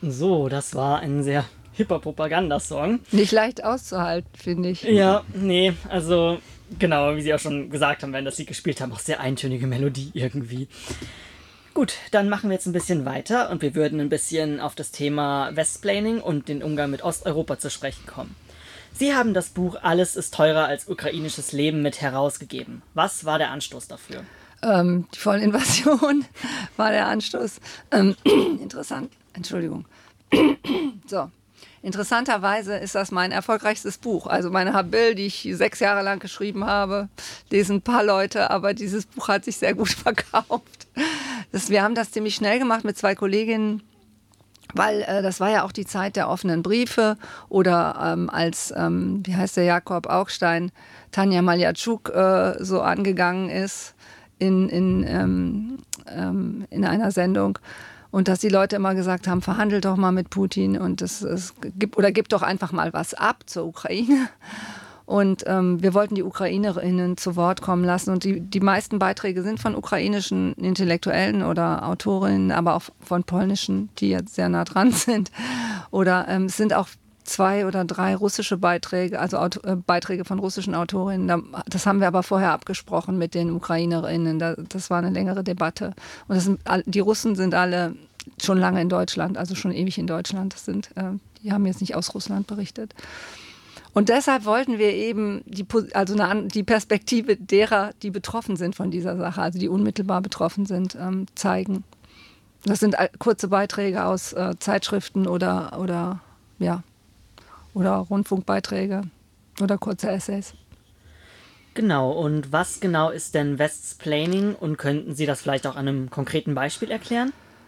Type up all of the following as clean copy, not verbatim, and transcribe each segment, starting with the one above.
So, das war ein sehr hipper Propagandasong. Nicht leicht auszuhalten, finde ich. Ja, nee, also genau, wie Sie auch schon gesagt haben, wenn das Lied gespielt haben, auch sehr eintönige Melodie irgendwie. Gut, dann machen wir jetzt ein bisschen weiter und wir würden ein bisschen auf das Thema Westplaining und den Umgang mit Osteuropa zu sprechen kommen. Sie haben das Buch Alles ist teurer als ukrainisches Leben mit herausgegeben. Was war der Anstoß dafür? Die Vollinvasion war der Anstoß. Interessant, Entschuldigung. So. Interessanterweise ist das mein erfolgreichstes Buch. Also meine Habil, die ich 6 Jahre lang geschrieben habe, lesen ein paar Leute, aber dieses Buch hat sich sehr gut verkauft. Wir haben das ziemlich schnell gemacht mit 2 Kolleginnen, weil das war ja auch die Zeit der offenen Briefe oder als, wie heißt der, Jakob Augstein, Tanja Maljatschuk so angegangen ist in einer Sendung. Und dass die Leute immer gesagt haben, verhandelt doch mal mit Putin und gib doch einfach mal was ab zur Ukraine. Und wir wollten die Ukrainerinnen zu Wort kommen lassen. Und die meisten Beiträge sind von ukrainischen Intellektuellen oder Autorinnen, aber auch von polnischen, die jetzt sehr nah dran sind. Oder es sind auch 2 oder 3 russische Beiträge, also Beiträge von russischen Autorinnen. Das haben wir aber vorher abgesprochen mit den Ukrainerinnen. Das war eine längere Debatte. Und die Russen sind alle schon lange in Deutschland, also schon ewig in Deutschland. Die haben jetzt nicht aus Russland berichtet. Und deshalb wollten wir eben die Perspektive derer, die betroffen sind von dieser Sache, also die unmittelbar betroffen sind, zeigen. Das sind kurze Beiträge aus Zeitschriften oder Rundfunkbeiträge oder kurze Essays. Genau, und was genau ist denn Westplaining und könnten Sie das vielleicht auch an einem konkreten Beispiel erklären?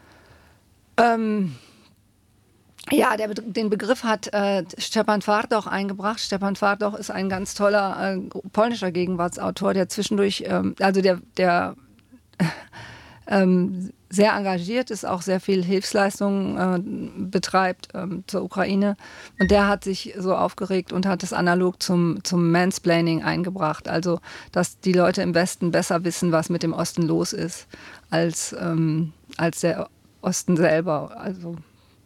Den Begriff hat Stepan Twardoch eingebracht. Stepan Twardoch ist ein ganz toller polnischer Gegenwartsautor, der zwischendurch, der sehr engagiert ist, auch sehr viel Hilfsleistungen betreibt zur Ukraine. Und der hat sich so aufgeregt und hat es analog zum Mansplaining eingebracht. Also, dass die Leute im Westen besser wissen, was mit dem Osten los ist, als der Osten selber. Also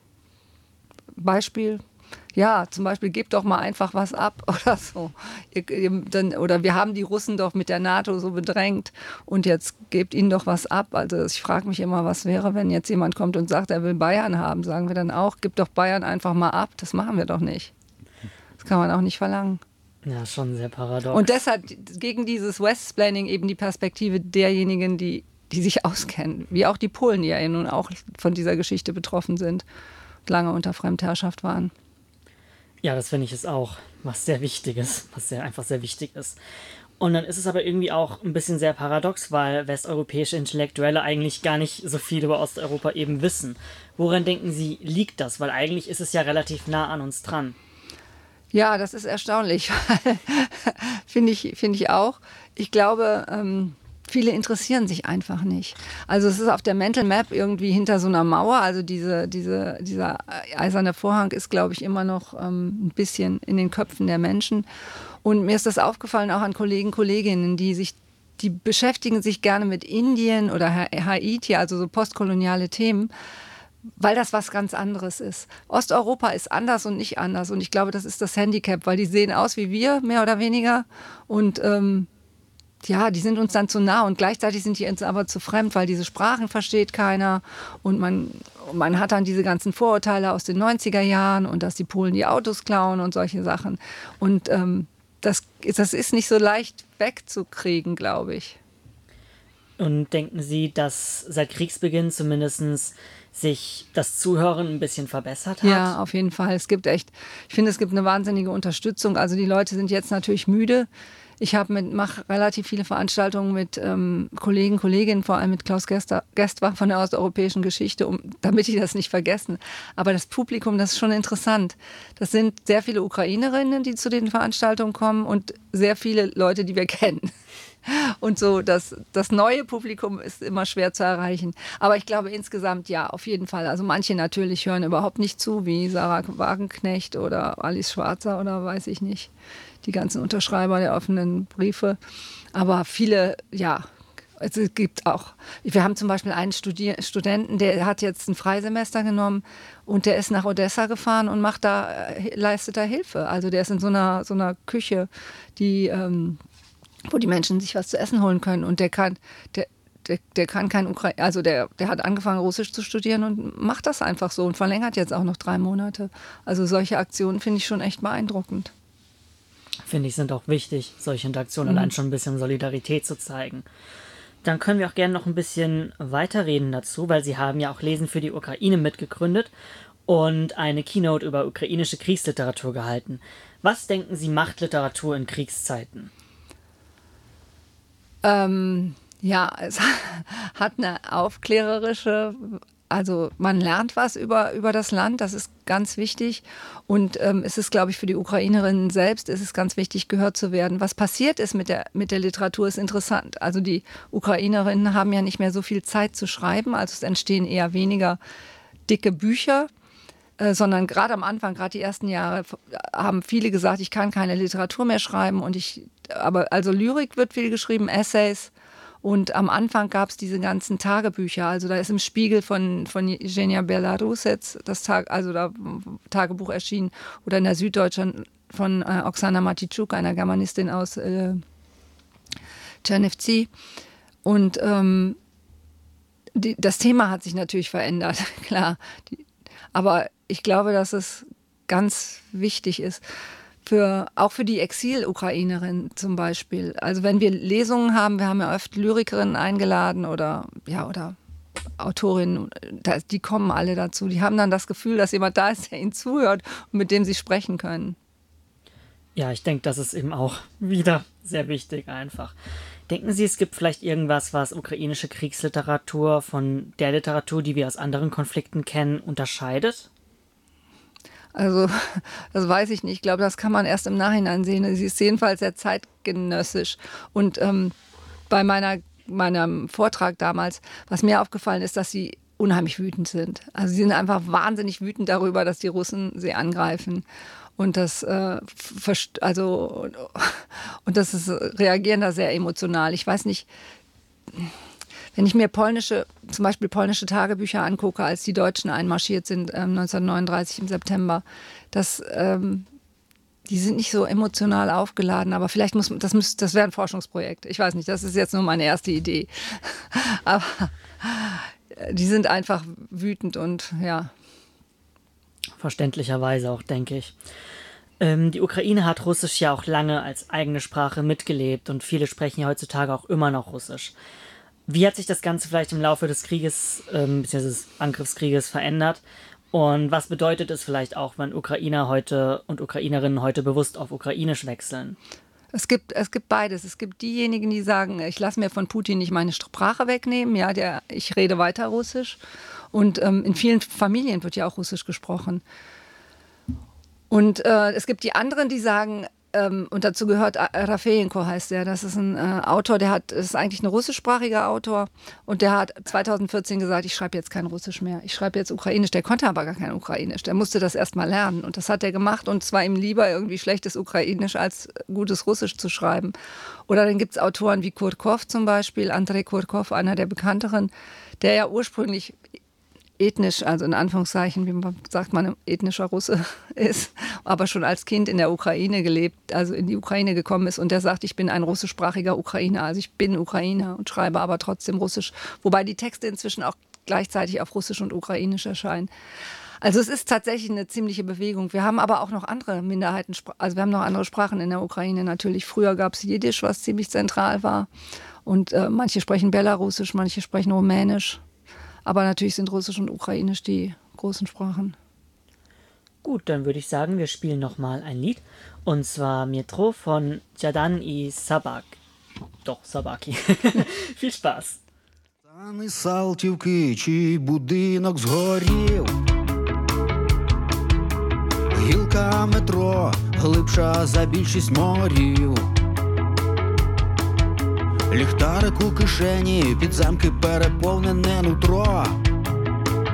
Beispiel, ja, zum Beispiel gebt doch mal einfach was ab oder so. Oder wir haben die Russen doch mit der NATO so bedrängt und jetzt gebt ihnen doch was ab. Also ich frage mich immer, was wäre, wenn jetzt jemand kommt und sagt, er will Bayern haben. Sagen wir dann auch, gib doch Bayern einfach mal ab. Das machen wir doch nicht. Das kann man auch nicht verlangen. Ja, schon sehr paradox. Und deshalb gegen dieses Westplaining eben die Perspektive derjenigen, die sich auskennen. Wie auch die Polen, die ja nun auch von dieser Geschichte betroffen sind. Lange unter Fremdherrschaft waren. Ja, das finde ich ist auch was sehr Wichtiges, einfach sehr wichtig ist. Und dann ist es aber irgendwie auch ein bisschen sehr paradox, weil westeuropäische Intellektuelle eigentlich gar nicht so viel über Osteuropa eben wissen. Woran denken Sie, liegt das? Weil eigentlich ist es ja relativ nah an uns dran. Ja, das ist erstaunlich. Finde ich auch. Ich glaube, viele interessieren sich einfach nicht. Also es ist auf der Mental Map irgendwie hinter so einer Mauer. Also dieser eiserne Vorhang ist, glaube ich, immer noch ein bisschen in den Köpfen der Menschen. Und mir ist das aufgefallen auch an Kollegen, Kolleginnen, die beschäftigen sich gerne mit Indien oder Haiti, also so postkoloniale Themen, weil das was ganz anderes ist. Osteuropa ist anders und nicht anders. Und ich glaube, das ist das Handicap, weil die sehen aus wie wir, mehr oder weniger. Und die sind uns dann zu nah und gleichzeitig sind die uns aber zu fremd, weil diese Sprachen versteht keiner und man hat dann diese ganzen Vorurteile aus den 90er Jahren und dass die Polen die Autos klauen und solche Sachen. Und das ist nicht so leicht wegzukriegen, glaube ich. Und denken Sie, dass seit Kriegsbeginn zumindest sich das Zuhören ein bisschen verbessert hat? Ja, auf jeden Fall. Ich finde, es gibt eine wahnsinnige Unterstützung. Also die Leute sind jetzt natürlich müde. Ich mache relativ viele Veranstaltungen mit Kollegen, Kolleginnen, vor allem mit Klaus Gestwar von der osteuropäischen Geschichte, damit die das nicht vergessen. Aber das Publikum, das ist schon interessant. Das sind sehr viele Ukrainerinnen, die zu den Veranstaltungen kommen und sehr viele Leute, die wir kennen. Und so, das neue Publikum ist immer schwer zu erreichen. Aber ich glaube insgesamt ja, auf jeden Fall. Also manche natürlich hören überhaupt nicht zu, wie Sarah Wagenknecht oder Alice Schwarzer oder weiß ich nicht. Die ganzen Unterschreiber der offenen Briefe. Aber viele, ja, Es gibt auch, wir haben zum Beispiel einen Studenten, der hat jetzt ein Freisemester genommen und der ist nach Odessa gefahren und leistet da Hilfe. Also der ist in so einer Küche, wo die Menschen sich was zu essen holen können und der kann kein Ukrainisch, also der hat angefangen Russisch zu studieren und macht das einfach so und verlängert jetzt auch noch 3 Monate. Also solche Aktionen finde ich schon echt beeindruckend. Finde ich, sind auch wichtig, solche Interaktionen allein schon ein bisschen Solidarität zu zeigen. Dann können wir auch gerne noch ein bisschen weiterreden dazu, weil Sie haben ja auch Lesen für die Ukraine mitgegründet und eine Keynote über ukrainische Kriegsliteratur gehalten. Was denken Sie, macht Literatur in Kriegszeiten? Ja, es hat eine aufklärerische, also man lernt was über das Land, das ist ganz wichtig. Und es ist, glaube ich, für die Ukrainerinnen selbst ist es ganz wichtig, gehört zu werden. Was passiert ist mit der Literatur, ist interessant. Also die Ukrainerinnen haben ja nicht mehr so viel Zeit zu schreiben, also es entstehen eher weniger dicke Bücher, sondern gerade am Anfang, gerade die ersten Jahre, haben viele gesagt, ich kann keine Literatur mehr schreiben. Aber Lyrik wird viel geschrieben, Essays. Und am Anfang gab es diese ganzen Tagebücher. Also da ist im Spiegel von Jenia Belarusec das Tagebuch erschienen. Oder in der Süddeutschen von Oksana Matitschuk, einer Germanistin aus Czernivtsi. Und das Thema hat sich natürlich verändert, klar. Aber ich glaube, dass es ganz wichtig ist, auch für die Exil-Ukrainerin zum Beispiel. Also wenn wir Lesungen haben, wir haben ja oft Lyrikerinnen eingeladen oder Autorinnen, die kommen alle dazu. Die haben dann das Gefühl, dass jemand da ist, der ihnen zuhört und mit dem sie sprechen können. Ja, ich denke, das ist eben auch wieder sehr wichtig einfach. Denken Sie, es gibt vielleicht irgendwas, was ukrainische Kriegsliteratur von der Literatur, die wir aus anderen Konflikten kennen, unterscheidet? Also, das weiß ich nicht. Ich glaube, das kann man erst im Nachhinein sehen. Sie ist jedenfalls sehr zeitgenössisch. Und bei meinem Vortrag damals, was mir aufgefallen ist, dass sie unheimlich wütend sind. Also sie sind einfach wahnsinnig wütend darüber, dass die Russen sie angreifen. Und reagieren da sehr emotional. Ich weiß nicht, wenn ich mir zum Beispiel polnische Tagebücher angucke, als die Deutschen einmarschiert sind 1939 im September, die sind nicht so emotional aufgeladen, aber vielleicht das wäre ein Forschungsprojekt. Ich weiß nicht, das ist jetzt nur meine erste Idee. Aber die sind einfach wütend und ja. Verständlicherweise auch, denke ich. Die Ukraine hat Russisch ja auch lange als eigene Sprache mitgelebt und viele sprechen ja heutzutage auch immer noch Russisch. Wie hat sich das Ganze vielleicht im Laufe des Krieges, bzw. des Angriffskrieges verändert? Und was bedeutet es vielleicht auch, wenn Ukrainer heute und Ukrainerinnen heute bewusst auf Ukrainisch wechseln? Es gibt beides. Es gibt diejenigen, die sagen, ich lasse mir von Putin nicht meine Sprache wegnehmen. Ja, ich rede weiter Russisch. Und in vielen Familien wird ja auch Russisch gesprochen. Und es gibt die anderen, die sagen, und dazu gehört Rafejenko heißt der, das ist ein Autor, ist eigentlich ein russischsprachiger Autor und der hat 2014 gesagt, ich schreibe jetzt kein Russisch mehr, ich schreibe jetzt Ukrainisch. Der konnte aber gar kein Ukrainisch, der musste das erst mal lernen und das hat er gemacht und es war ihm lieber irgendwie schlechtes Ukrainisch als gutes Russisch zu schreiben. Oder dann gibt es Autoren wie Kurkov zum Beispiel, Andrei Kurkov, einer der bekannteren, der ja ursprünglich ethnisch, also in Anführungszeichen, wie man sagt, man ethnischer Russe ist, aber schon als Kind in der Ukraine gelebt, also in die Ukraine gekommen ist und der sagt, ich bin ein russischsprachiger Ukrainer, also ich bin Ukrainer und schreibe aber trotzdem Russisch, wobei die Texte inzwischen auch gleichzeitig auf Russisch und Ukrainisch erscheinen. Also es ist tatsächlich eine ziemliche Bewegung. Wir haben aber auch noch andere Minderheiten, also wir haben noch andere Sprachen in der Ukraine natürlich. Früher gab es Jiddisch, was ziemlich zentral war und manche sprechen Belarusisch, manche sprechen Rumänisch. Aber natürlich sind Russisch und Ukrainisch die großen Sprachen. Gut, dann würde ich sagen, wir spielen nochmal ein Lied. Und zwar Metro von Jadan i Sabak. Doch, Sabaki. Viel Spaß. Стани Салтівки, чий будинок згорів. Гілка метро, глибша за більшість морів. Ліхтарик у кишені, підземки переповнене нутро.